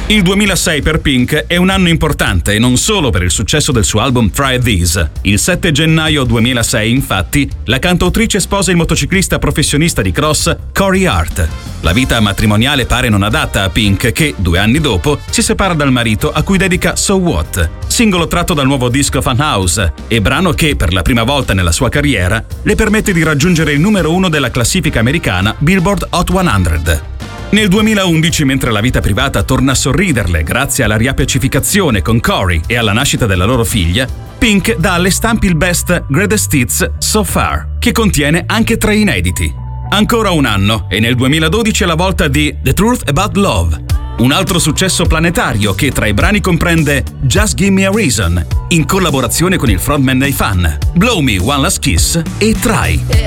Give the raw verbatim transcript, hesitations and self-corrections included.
Il duemilasei per Pink è un anno importante e non solo per il successo del suo album Try This. Il sette gennaio duemilasei, infatti, la cantautrice sposa il motociclista professionista di cross Corey Hart. La vita matrimoniale pare non adatta a Pink che, due anni dopo, si separa dal marito a cui dedica So What, singolo tratto dal nuovo disco Funhouse e brano che, per la prima volta nella sua carriera, le permette di raggiungere il numero uno della classifica americana Billboard Hot cento. Nel duemilaundici, mentre la vita privata torna a sorriderle grazie alla riappacificazione con Corey e alla nascita della loro figlia, Pink dà alle stampe il best Greatest Hits So Far, che contiene anche tre inediti. Ancora un anno, e nel duemiladodici è la volta di The Truth About Love, un altro successo planetario che tra i brani comprende Just Give Me a Reason, in collaborazione con il frontman dei Fan, Blow Me One Last Kiss e Try.